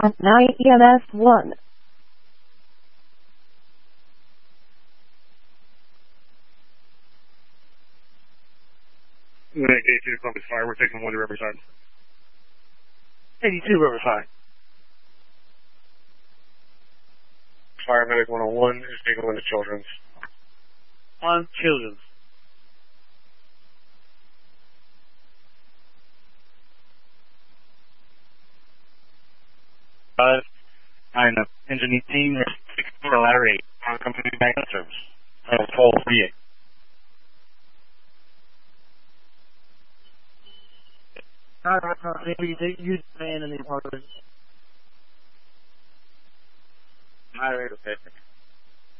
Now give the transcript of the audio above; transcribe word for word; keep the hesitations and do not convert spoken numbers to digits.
On nine E M S one. eighty-two Columbus Fire, we're taking one to Riverside. eighty-two Riverside. Fire Medic one oh one is taking one to Children's. On Children's. Uh, I'm an engineer team, six four ladder eight, on company back in service. Uh, twelve forty-eight. Alright, alright, you take you man in the apartment. Alright, okay.